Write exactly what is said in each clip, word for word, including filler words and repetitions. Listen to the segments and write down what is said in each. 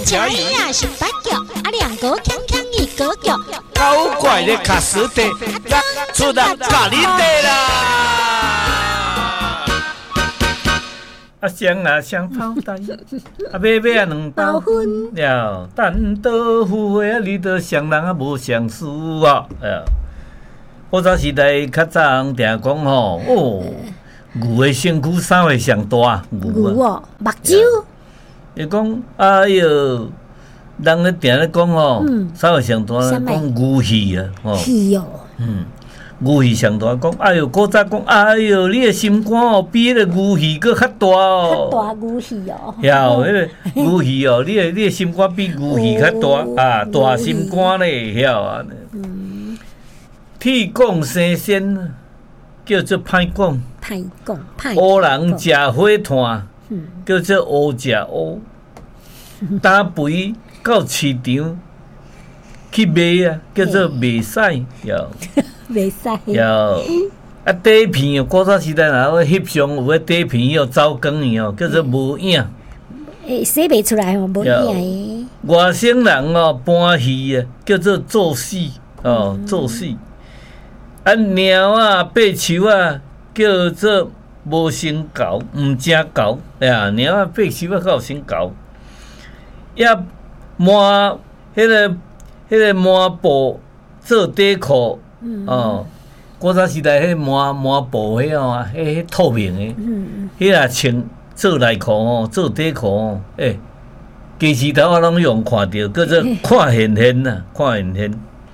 车伊也是八脚，啊两个锵锵一个脚， 搞怪的卡斯蒂，出到咖喱地啦！啊香啊香泡蛋，啊买买啊两包粉了，蛋豆腐的啊你都上人啊无上输啊！哎呀，古早时代较早人定讲吼，哦，牛的身躯啥会上大？ 牛哦，目睭。 伊讲哎哟，人咧定咧讲吼，啥会上大？讲牛气啊，吼。 气哦。 嗯。牛气上大，讲哎哟，古早讲哎哟，你的心肝哦，比迄个牛气佫较大哦。 较大牛气哦。 呀，迄个牛气哦，你的你的心肝比牛气较大啊，大心肝咧，晓啊。嗯。铁讲生鲜，叫做歹讲。 歹讲，歹。 乌人食火炭，叫做乌食乌。打肥到市场去卖啊，叫做卖使，哟。 袂使。 哟，啊底片哦，古早时代若要翕相有迄底片哦，走光去哦，叫做无影。 诶，洗袂出来哦，无影诶。 外省人哦，搬戏啊，叫做做戏哦，做戏。啊猫啊，爬树啊，叫做无身高，毋正高呀。猫啊，爬树啊，较有身高。也抹迄个、迄个抹布做底裤。嗯、哦，古早时代迄抹抹布迄哦，迄迄透明的，嗯，迄啊穿做内裤哦，做底裤哦，诶、欸，其实头我拢用看到，叫做看现现呐，看现现。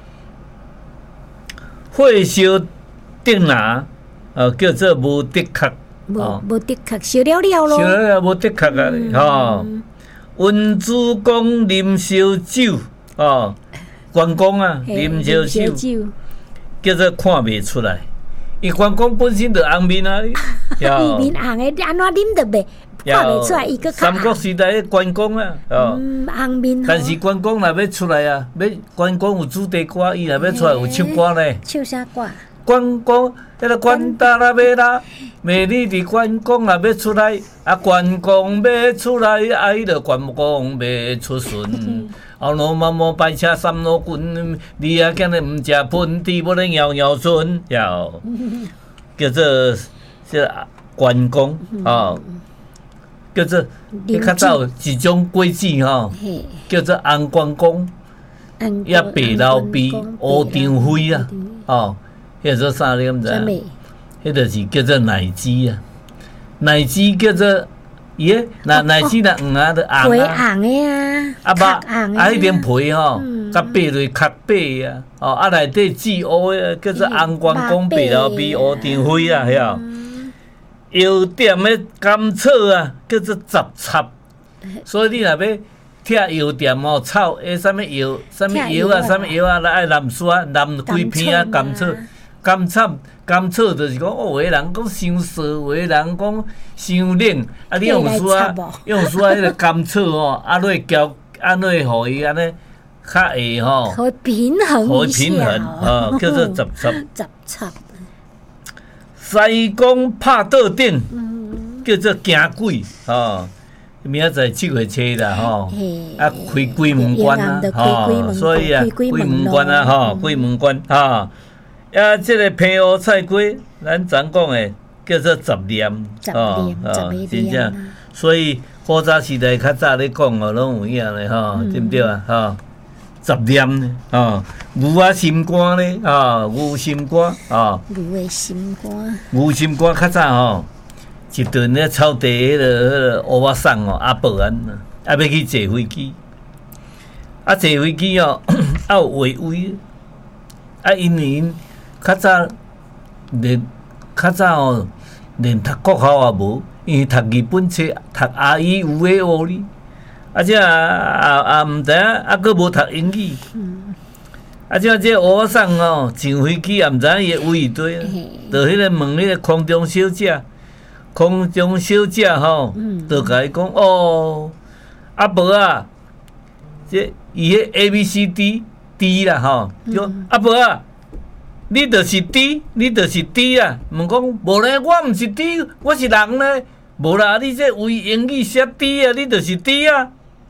火烧顶拿，哦，叫做无的确， 无无的确，烧了了咯， 烧了了无的确啊，吼、嗯。温主公啉烧酒，哦，关公啊，啉烧酒。叫做看袂出来，伊关公本身就红面啊， 伊面红诶，安怎啉得袂看袂出来？伊个三国时代诶关公啊，哦， 红面。 但是关公若要出来啊，要关公有主题歌，伊若要出来有唱歌咧。 唱啥歌？ 关公，迄个关大啦要啦，美丽的关公若要出来，啊关公要出来，啊伊着关公要出巡。后路茫茫白车三路军，你啊今日毋食喷嚏，要咧摇摇船，摇叫做这关公哦，叫做你较早有一种规矩吼，叫做红关公，也白老鳖乌张飞啊，哦，迄做啥你毋知？迄就是叫做奶鸡啊，奶鸡叫做。伊个那奶子若黄啊，就红啊， 皮红的啊， 啊肉啊，迄边皮吼，甲白落较白啊，哦啊内底紫乌的叫做红关公白老鳖乌张飞啊，晓？药店的甘草啊，叫做杂插，所以你若要拆药店哦，草诶，啥物药，啥物药啊，啥物药啊，来爱蓝刷，蓝几片啊，甘草。甘草，甘草就是讲，哦，有个人讲伤涩，有个人讲伤冷，啊，你用刷，用刷迄个甘草哦，啊，落交，啊，落互伊安尼较会吼， 互平衡一下， 平衡哦，叫做杂插。 杂插。 西宫拍桌顶，叫做惊鬼哦。明仔载七月七啦吼，啊，开鬼门关啊，吼，所以啊，鬼门关啊，吼，鬼门关啊。啊，即个平湖菜龟，咱常讲诶，叫做十念， 哦哦， 真正。所以古早时代较早咧讲哦，拢有影咧吼，对毋对啊？吼，十念咧，吼，牛啊心肝咧，吼，牛心肝，吼， 牛诶心肝， 牛心肝较早吼，一顿咧草地迄个迄个乌瓦桑哦，阿伯安，啊要去坐飞机，啊坐飞机哦，啊有位位，啊因为。较早连较早哦，连读国校也无，因为读日本册，读阿姨有诶学哩，啊这啊也毋知影，啊佫无读英语，啊这这学生哦，上飞机也毋知影伊诶位对，就迄个问迄个空中小姐，空中小姐吼，就甲伊讲哦，阿伯啊，这伊迄 A B C D D 啦吼，叫阿伯啊。你著是 D， 你著是 D 啊！问讲无咧，我毋是 D， 我是人咧。无啦，你这为英语写 D 啊，你著是 D 啊。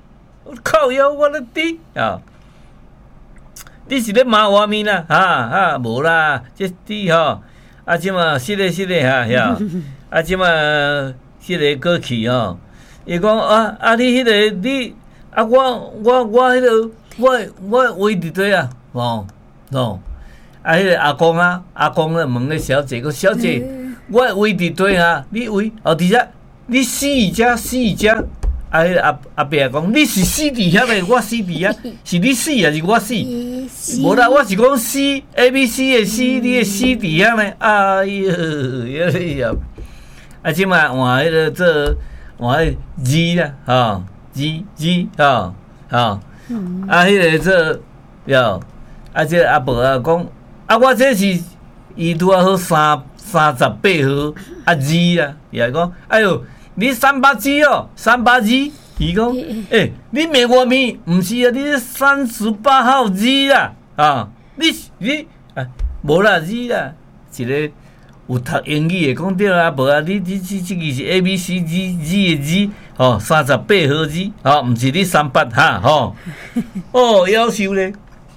靠腰我咧滴啊！你是咧骂我面啦？哈哈，无啦，这滴吼，啊，即嘛，是咧是咧哈，呀，啊，即嘛，迄个过去吼，伊讲啊啊，你迄个你啊，我我我迄个我我位伫对啊，哦哦，啊，迄个阿公啊，阿公咧问个小姐，个小姐，我位伫对啊，你位哦，伫遮，你死伊遮死伊遮。啊！迄阿阿伯讲，你是死伫遐咧，我死伫遐，是你死还是我死？无啦，我是讲死 A B C 的死，你的死伫遐咧。哎哟，哎呀！啊，即摆换迄个做换迄字啦，吼字字吼吼，啊，迄个做哟，啊，即阿伯啊讲，啊，我这是伊拄啊好三三十八号啊字啊，伊来讲，哎哟。你三八字哦，三八字，伊讲，诶、欸，你骂我面，毋是啊，你三十八号字啦，啊，你你啊，无啦字啦，一个有读英语的讲对啦，无啊，你你这这个是 A B C 字字的字，哦，三十八号字，哦，毋是你三八哈，吼，哦，夭寿咧。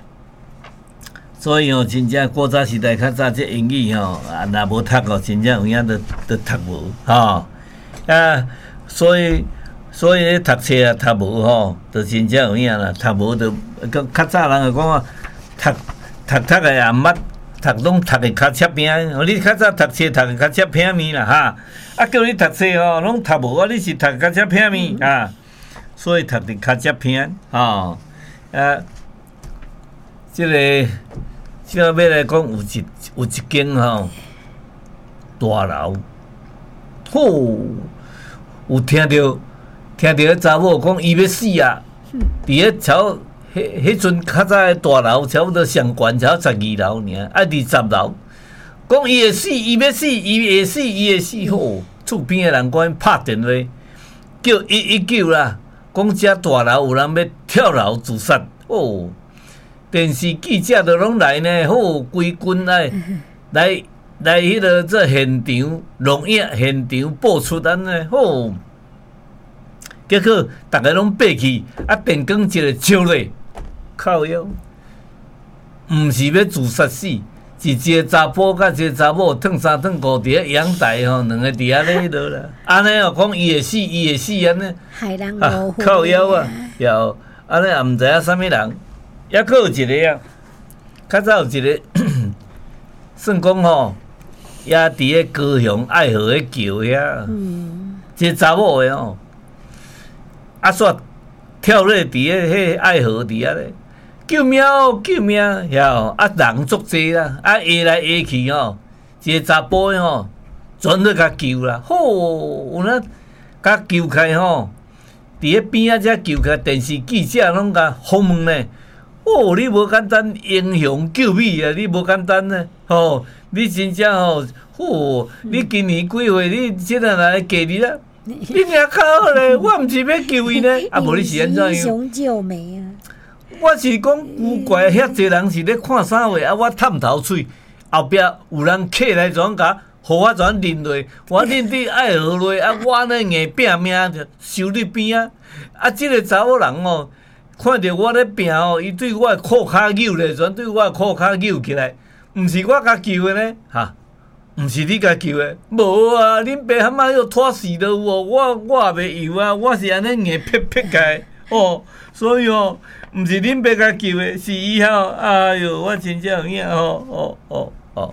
所以哦，真正古早时代较早这英语吼，啊，若无读哦，真正有影都都读无，吼。啊，所以所以读册啊，读无吼，就真正有影啦。读无就较较早人就讲啊，读读读个也毋捌，读拢读个较切拼。你较早读册读个较切拼面啦哈。啊，叫你读册吼，拢读无啊，你是读较切拼面啊。所以读得较切拼吼。啊，即、這个即个要来讲有一有一间吼大楼，吼。有听到听到迄查某讲伊要死啊！伫迄超迄迄阵较早诶大楼，差不多上悬才十二楼尔，啊二十楼。讲伊会死，伊要死，伊会死，伊会死。吼，厝边诶人赶紧拍电话叫一一九啦，讲遮大楼有人要跳楼自杀。哦，电视记者都拢来呢，吼，规群来来。来迄个这现场录影现场播出安尼吼，结果逐个拢爬去，啊电光一个照落，靠腰，毋是要自杀死，是一个查甫甲一个查某褪三褪五伫咧阳台吼，两个伫遐咧迄落啦，安尼哦讲伊会死，伊会死安尼， 害人误会靠腰啊，哟，安尼也毋知影啥物人，抑佫有一个啊，较早有一个，算讲吼。也伫咧高雄爱河诶桥遐，嗯，一个查某诶吼，啊煞跳落伫咧迄爱河伫遐咧，救命哦救命！遐啊人足济啦，啊下来下去吼，一个查甫诶吼，全都甲救啦，吼，有哪甲救开吼，伫咧边仔遮救开，电视记者拢甲访问咧，哦，你无简单，英雄救美啊，你无简单呢，吼。你真正吼，吼！你今年几岁？你即个来嫁你啦？你俩较好咧，我毋是要救伊呢，啊无你是安怎样？英雄救美啊！ 我是讲有怪遐济人是咧看啥话啊？我探头喙后壁有人客来怎甲，互我怎认落？我认伫爱河落啊！我呢硬拼命就收你边啊！啊，即、這个查某人哦，看着我咧拼哦，伊对我裤骹扭咧，全对我裤骹扭起来。毋是我甲救的呢，哈，毋是你甲救的，无啊！恁爸阿妈又拖死了我，我我也袂游啊，我是安尼硬撇撇开哦，所以哦，毋是恁爸甲救的，是伊吼，哎哟，我真正有影吼，哦哦哦，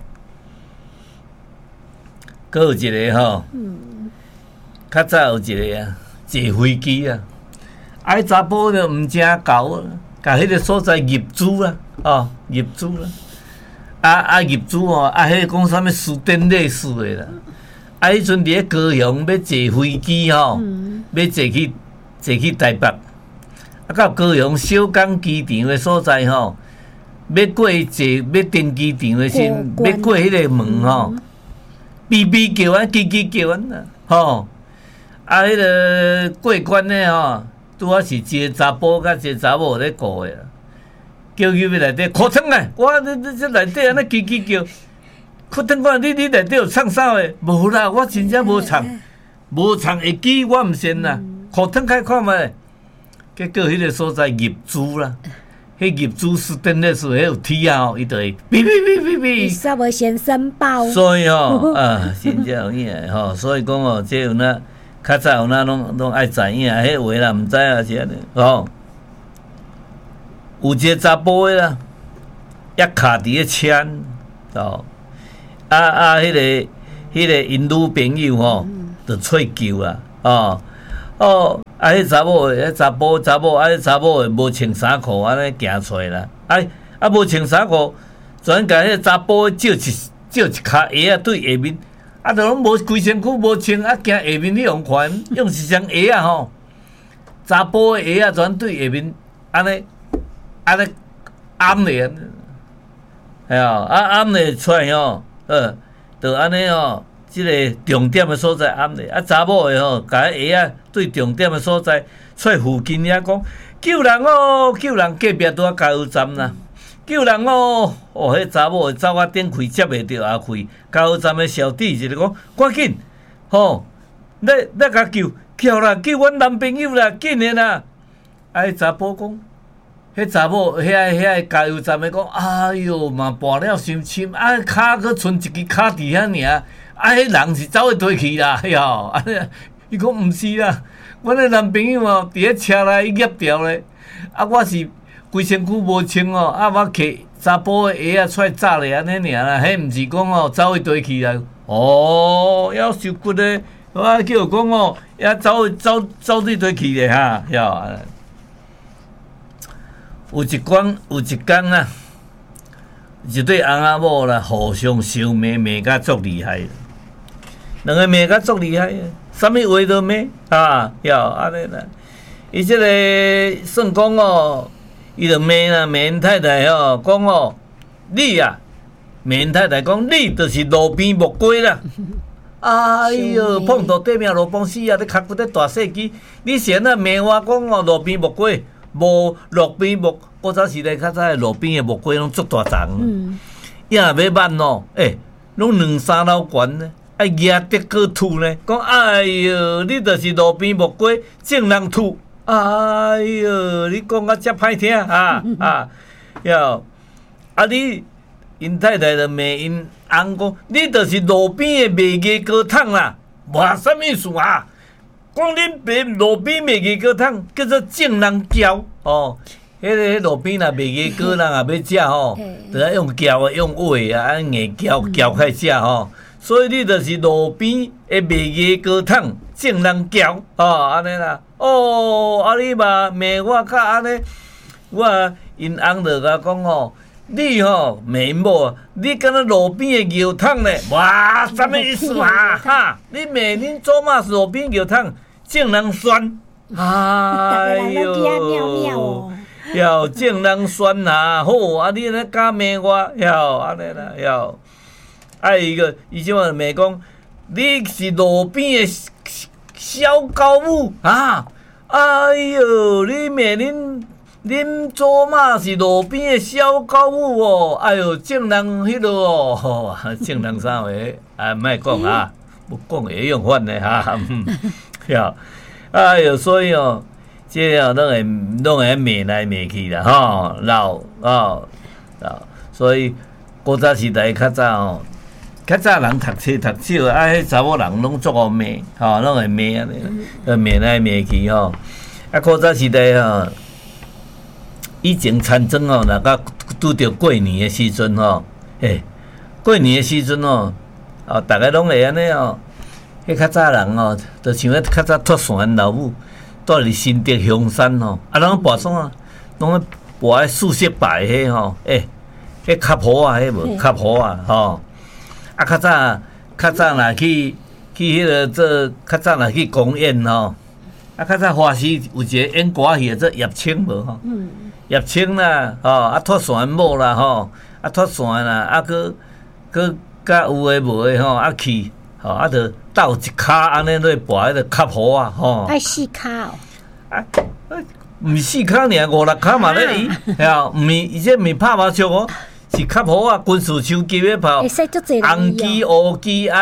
佫有一个吼，嗯，较早有一个啊，坐飞机啊，啊，查甫就毋正搞，甲迄个所在入主啦，哦，入主啦。啊啊入主哦，啊，迄个讲啥物斯丹利斯的啦，啊，迄阵伫咧高雄要坐飞机吼，嗯、要坐去坐去台北，啊，到高雄小港机场的所在吼，要过坐要登机场的先，要过迄个门吼，哔哔叫啊，叽叽叫啊，吼，啊，迄、那个过关的吼，拄好是一个查甫甲一个查某咧顾的。叫入去内底，裤筒啊！我这这这内底安尼叽叽叫，裤筒我你你内底有唱啥个？无啦，我真正无唱，无唱会记我毋信啦。裤筒开看觅， 结果迄个所在入珠啦，迄入珠是等的时候，迄有铁啊，伊就会哔哔哔哔哔。 煞无先申报。 所以吼、哦、啊，真正有影吼，所以讲哦，这有那较早有那拢拢爱知影，迄话啦，毋知啊是安尼吼。有一个查甫的啦，也卡伫个车哦，啊啊，迄、那个迄、那个因女朋友吼，就吹救啦，哦哦，啊，迄查某的，迄查甫查某，啊，迄查某的无穿衫裤，安尼行出来啦，啊啊，无穿衫裤，全甲迄个查甫的照一照一骹鞋啊对下面，啊，就拢无规身躯无穿，啊，行下面你用看，用一双鞋啊吼，查甫的鞋啊全对下面，安尼。安尼暗咧，哎呀，啊暗咧出来吼，呃，就安尼吼，即个重点的所在暗咧，啊查某的吼，甲迄鞋啊对重点的所在，出附近遐讲救人哦，救人隔壁拄啊加油站啦，救人哦，哦，迄查某的走啊顶开接袂着啊开，加油站的小弟一个讲赶紧，吼，你你甲救，救啦，救阮男朋友啦，紧的啦，啊迄查甫讲。迄查某，遐遐加油站的讲，哎哟，嘛跋了伤深，啊，骹佫剩一支骹伫遐尔，啊，迄人是走去倒去啦，哟，啊，伊讲毋是啦，阮的男朋友哦，伫咧车内噎掉咧，啊，我是规身躯无穿哦，啊，我摕查甫的鞋啊出来扎咧安尼尔啦，迄毋是讲哦走去倒去啦，哦，要受骨咧，我叫讲哦，也走走走去倒去咧哈，哟。有一关有一天啊，一对翁仔某啦，互相相骂，骂甲足厉害。两个骂甲足厉害，啥物话都骂啊，哟安尼啦。伊即个算讲哦，伊就骂啦，骂因太太哦，讲哦，你啊，骂因太太讲你就是路边木瓜啦。哎哟，碰到对面路崩死啊！你脚骨咧大细机，你先啊骂我讲哦，路边木瓜。无路边木，古早时代较早路边的木瓜拢足大丛，嗯，也要挽哦，诶、欸，拢两三楼悬呢，啊压得个土呢，讲哎哟，你就是路边木瓜，种人土，哎哟，你讲啊遮歹听啊啊，哟，啊你因太太就骂因翁讲，你就是路边的卖鸡高桶啦，无啥物事啊。讲恁卖路边卖鸡高桶叫做种人胶哦，迄、那个路边若卖鸡高人也要食吼，就要用胶啊，用话啊，按硬胶胶开食吼。所以你就是路边的卖鸡高桶种人胶哦，安尼啦。哦，啊你嘛骂我较安尼，我因翁就甲讲吼，你吼骂因某，你敢若路边的尿桶咧？哇，啥物意思啊？哈，你骂恁祖妈是路边尿桶？种人酸，哎哟，要种人酸啊！好啊，你安尼敢骂我，要安尼啦，要。啊，伊个伊即马骂讲，你是路边的小狗母啊！哎哟，你骂恁恁祖妈是路边的小狗母哦！哎哟，种人迄落哦，种人啥话啊？莫讲啊，不讲会用法的哈。呀，哎哟，所以哦，这哦，拢会拢会骂来骂去啦，吼，老哦老，所以古早时代较早哦，较早人读册读少，啊，迄查某人拢足好骂，吼，拢会骂安尼，呃，骂来骂去吼。啊，古早时代吼，以前田庄哦，若甲拄着过年的时阵吼，诶，过年的时阵哦，哦，逐个拢会安尼哦。迄较早人哦，就像迄较早脱线老母，住伫新竹香山吼，啊，拢跋啥啊？拢咧跋迄四色白迄吼，诶、欸，迄卡婆啊，迄无卡婆啊，吼。啊，较早较早若去去迄个做，较早若去公演吼，啊，较早花市有一个演歌戏做叶青无吼，嗯，叶青啦，吼，啊脱线某啦，吼，啊脱线啦，啊，佮佮甲有诶无诶吼，啊去。吼，啊，着斗一骹安尼咧跋迄个卡婆啊，吼。 爱四骹哦。 啊，毋是四骹尔，五六骹嘛咧伊，吓，毋是，而且毋是拍麻将哦，是卡婆啊，军事手机咧跑。 会使足济人红机、乌机啊，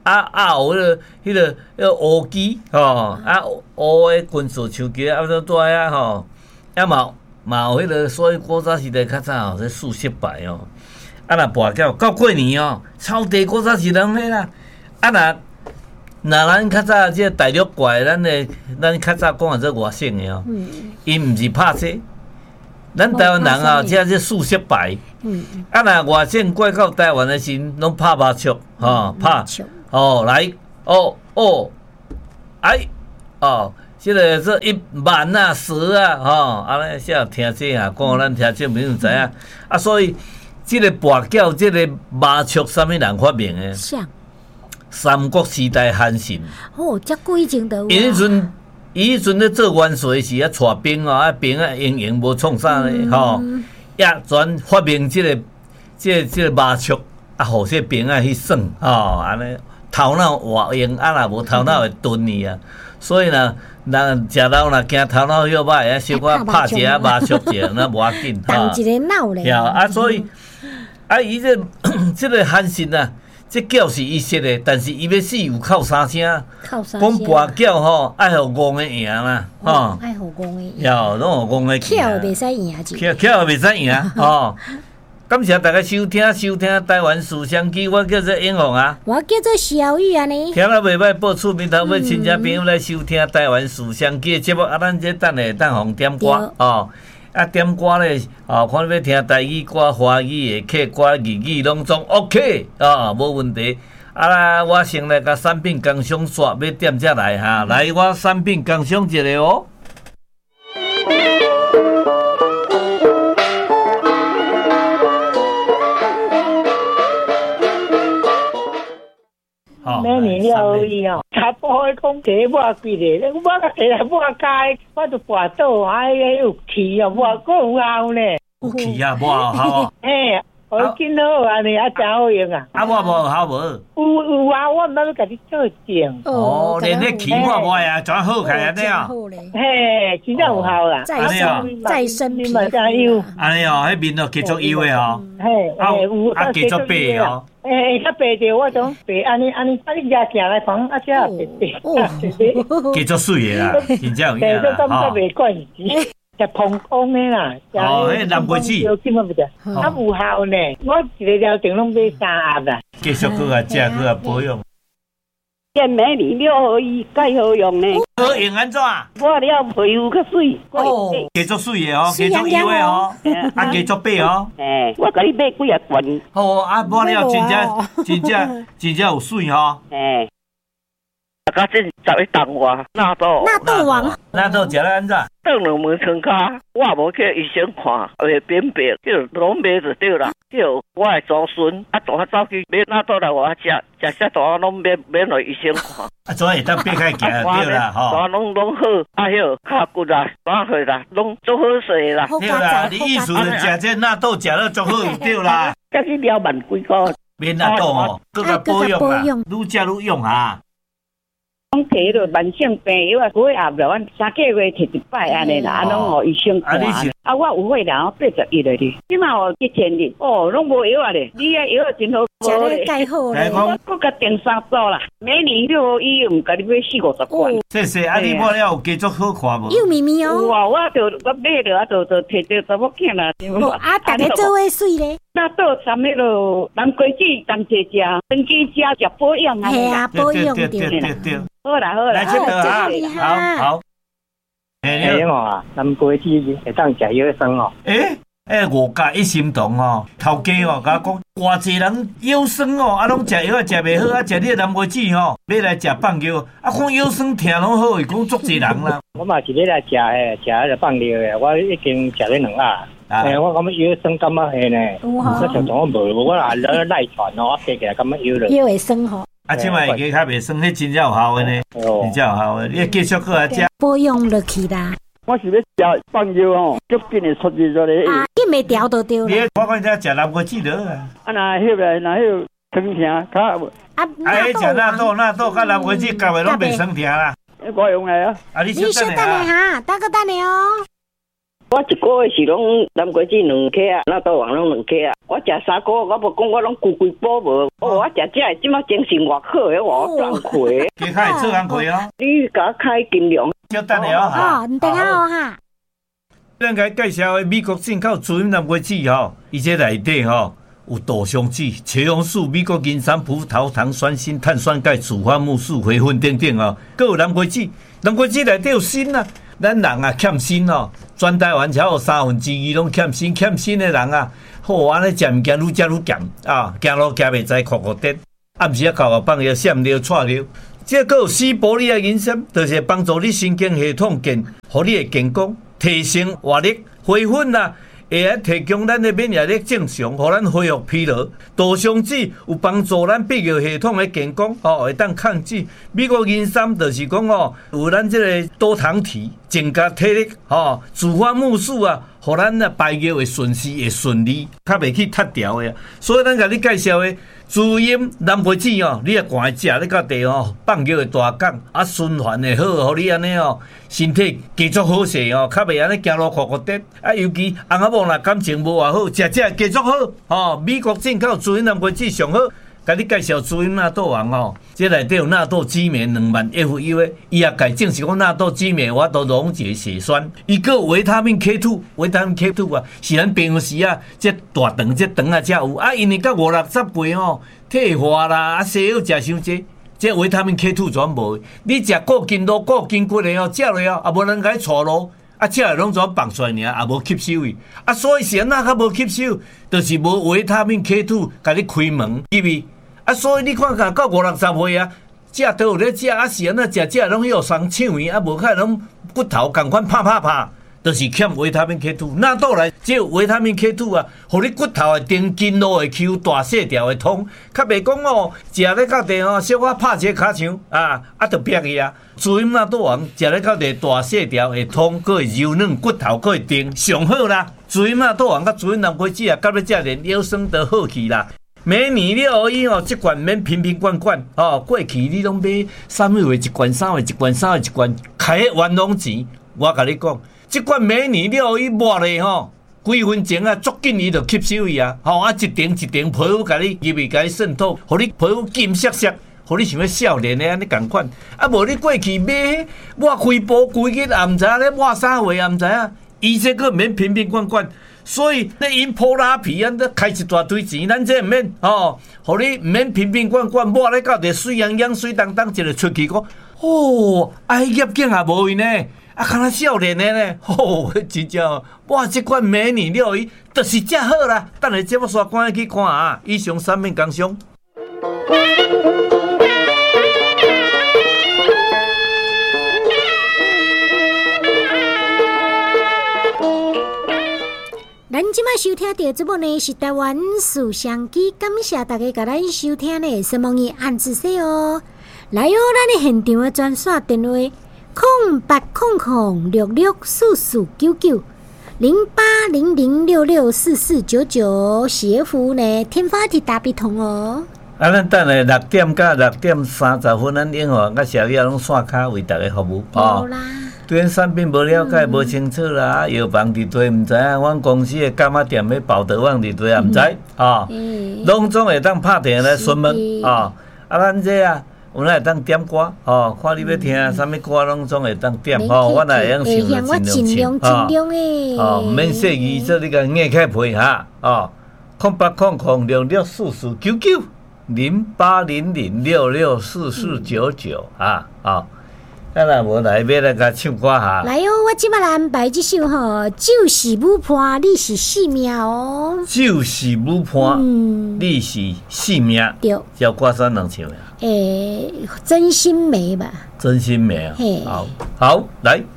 啊啊有迄个迄个迄个乌鸡吼，啊乌的军事手机啊，都带啊吼，啊嘛嘛有迄个，所以古早时代较早吼，这数十摆哦。啊，若跋筊到过年哦，草地古早是拢迄啦。啊，若若咱较早即个大陆怪，咱的咱较早讲做外省的哦，伊毋是拍车，咱台湾人啊，即个数十摆。啊，若外省过到台湾的时，拢拍麻将，吼拍，哦来，哦哦，哎，哦。即个说一万啊、十啊，吼，安尼才听这啊，讲咱听这没有知影啊，所以即个跋筊，即个麻雀，啥物人发明的？ 像三国时代汉信。 哦，遮久以前都有。 伊迄阵，伊迄阵咧做元帅时啊，带兵哦，啊兵啊营营无创啥咧，吼，也全发明即个即个即个麻雀，啊，互说兵啊去耍，吼，安尼头脑活用，啊若无头脑会钝去啊，所以呢。人食老若惊头脑晓歹，啊小可拍一下麻雀者，那无要紧哈。 动一个脑咧。 呀啊，所以啊，伊这这个汉信啊，这叫是伊说的，但是伊要死有靠三声。 靠三声。 讲跋筊吼，爱互戆的赢啦，吼。 爱互戆的赢。 呀，拢互戆的赢。 巧袂使赢就。 巧巧袂使赢，吼。感谢大家收听收听台湾思想机，我叫做英宏啊， 我叫做小玉安尼。 听了袂歹，报厝面头尾亲戚朋友来收听台湾思想机的节目啊，咱这等下当红点歌哦，啊点歌咧哦，看你要听台语歌、华语的客歌、日语拢总 OK 啊，无问题。啊啦，我先来甲产品工商刷，要点才来哈，来我产品工商一下哦。 每年了伊哦，查甫的讲茶抹几个，我甲茶来抹开，我就跋倒，哎呀有气哦，抹个有效呢。 有气啊，抹好哦。 嘿，好紧好安尼，啊真好用啊。 啊，抹无好无？ 有有啊，我毋捌要甲你做证。 哦，连那气抹抹啊，全好开安尼啊。 嘿，真正有效啦。 再生再生皮肤。 安尼哦，迄面都继续油的哦。 嘿，嘿有啊继续白哦。 诶，较白着我种白安尼安尼，啊你家行来讲，啊遮白白， 继续水的啦，真正有影啦，吼。袂怪事，食膨风的啦， 哦，迄蓝莓子， 啊有效呢，我一个疗程拢买三盒啦。 继续搁啊食搁啊保养。 健美里了好伊介好用呢。 好用安怎？ 我了皮肤较水。 哦，继续水的哦，继续油的哦，啊继续白哦。 诶，我甲你买几啊罐。 哦，啊抹了真正真正真正有水吼。 诶。啊，甲这十一档话，纳豆。 纳豆王。 纳豆食了安怎？ 转两门床骹，我无去医生看，会变白，叫拢买就对啦。叫我的祖孙啊，大走去买纳豆来我食，食食大拢免免来医生看。 啊，怎会当变开行对啦吼？ 大拢拢好，啊迄脚骨啦、马血啦，拢足好势啦。 对啦，你意思是食这纳豆食了足好对啦。 甲去了万几个。 免纳豆哦，搁较保养啦，愈食愈用啊。 讲摕迄个慢性病药啊，几盒了，阮三个月摕一摆安尼啦，啊拢互医生看。啊，我有岁啦，我八十一了哩，即嘛哦一千哩，哦拢无药啊咧，你个药真好， 食咧介好咧。 我搁甲订三组啦，每年了医院甲你买四五十罐。 谢谢，啊你抹了有继续好看无？ 幼咪咪哦。 有啊，我就我买了啊，就就摕着查某囝啦。 啊，大家做伙水咧。 那倒参迄落南瓜子当食食，长期食食保养啊。 系啊，保养对对对对。 好啦好啦， 来这个啊，好好。 哎哦，南瓜子会当食药生哦。 诶诶，我家一心动哦，头家哦，甲我讲，偌济人腰酸哦，啊，拢食药啊，食袂好啊，食你南瓜子吼，要来食放药，啊，看腰酸疼拢好，伊讲足济人啦。 我嘛是咧来食诶，食迄个放药诶，我已经食咧两盒。诶，我感觉腰酸感觉系呢，我常常我无，我也咧赖传哦，我爬起来感觉腰了。 腰会酸吼。 啊，即摆会较袂酸，迄真正有效诶呢，真正有效诶，你继续搁来食。 保养落去啦。 我是要食放药哦，足紧诶出去咗咧。 啊，紧袂调就对啦。 你我讲你食南瓜子了。 啊，那迄个那迄个酸疼，较啊， 啊，迄食纳豆纳豆甲南瓜子夹诶拢袂酸疼啦。 我用诶啊。 啊，你你小等下哈，等个等下哦。 我一个月是拢南瓜子两克啊，那豆王拢两克啊。我食三个，我无讲我拢规规补无。哦，我食这个即马精神偌好诶，我赚亏。 其他会做工亏哦。 你甲开金量。 叫等下哈。 哦，唔等下哦哈。 咱甲介绍诶美国进口主因南瓜子吼，伊这内底吼有杜香子、茄红素、美国银山葡萄糖酸锌、碳酸钙、主花木素、回粉等等哦，还有南瓜子。南瓜子内底有锌啊，咱人啊欠锌哦，全台湾超有三分之二拢欠锌，欠锌的人啊，好安尼食物件愈食愈咸啊，行路行袂知哭哭颠，暗时啊哭哭放尿、闪尿、喘尿。这个有西伯利亚银参，就是帮助你神经系统健，互你的健康提升活力，回粉啦。会来提供咱的免疫力正常，互咱恢复疲劳。杜香子有帮助咱泌尿系统的健康，哦，会当抗拒。美国银参就是讲哦，有咱这个多糖体，增加体力，哦，主花木素啊，互咱啊排尿会顺势会顺利，较袂去脱条的。所以咱甲你介绍的滋阴南瓜子哦，你啊赶食，你到地哦放尿会大降，啊循环会好，互你安尼哦身体继续好势哦，较袂安尼行路哭哭颠。啊，尤其翁仔某若感情无偌好，食食继续好哦。美国进口滋阴南瓜子上好，甲你介绍滋阴纳豆王哦，这内底有纳豆激酶两万 F U 的，伊也改正是讲纳豆激酶我都溶解血栓，伊个维他命 K 二， 维他命 K 二 啊，是咱平时啊，这大肠这肠啊才有啊，因为到五六十岁哦，退化啦，啊西药食伤济。这维他命 K 二 全无，你食过筋肉、过筋骨的哦，食落哦，也无人甲你错路，啊，食了拢全放出来尔，也无吸收去，啊，所以是安那较无吸收，就是无维他命 K 二 甲你开门，入去，啊，所以你看看到五六十岁啊，食都有咧食，啊是安那食食拢有伤肠胃，啊无开拢骨头共款拍拍拍。就是欠维他命 K 二，纳豆来只有维他命 K 二啊，互你骨头会定筋络会 Q， 大细条会通，较袂讲哦，食咧到地哦，小可拍一个骹墙啊，啊就瘪去啊。滋阴纳豆王食咧到地大细条会通，佫会柔软，骨头佫会定，上好啦。滋阴纳豆王甲滋阴南瓜子啊，甲要食连腰酸都好去啦。每年六一哦，这罐免瓶瓶罐罐哦，过去你拢买三月一罐，三月一罐，三月一罐，开冤枉钱，我甲你讲。这款每年了伊抹咧吼，几分钟啊，足紧伊就吸收伊啊，吼啊一点一点皮肤甲你入去甲你渗透，互你皮肤金闪闪，互你想要少年的安尼共款。啊，无你过去买抹开布规日也毋知咧抹啥货也毋知影，伊这个免瓶瓶罐罐，所以你因破拉皮啊，你开一大堆钱，咱这毋免吼，互你毋免瓶瓶罐罐抹咧到地水洋洋、水当当，一个出去讲，哦，啊，业绩也无因呢。啊，看他少年的呢，吼、哦，真正哇！这款美女料理就是真好啦。等下节目刷关去看啊！以上三面工商。 咱即摆收听到节目呢是台湾思想机，感谢大家甲咱收听呢，希望伊按一说哦。来哦，咱的现场的专线电话。空八空空六六四四九九零八零零六六四四九九，协服呢天发地大笔通哦。 啊，咱等下六点到六点三十分，咱永和甲小叶拢线卡为大家服务哦。对咱产品无了解、无、嗯、清楚啦，药房伫地毋知影，阮公司的干妈店的保德旺伫地也毋知啊，拢总会当拍电话来询问啊。啊，咱这啊。有咱会当点歌，吼，看你要听啥物歌，拢总会当点，吼，我若会用想就尽量唱，吼，毋免细语，说你甲硬起配哈，哦，空八空空六六四四九九零八零零六六四四九九啊，哦，咱若无来要来甲唱歌哈。 来哦，我即摆来安排即首吼，就是舞伴，你是性命哦。 就是舞伴，嗯、你是性命。对，叫歌山人唱的。 诶、欸，真心美吧？ 真心美啊！好，好，来。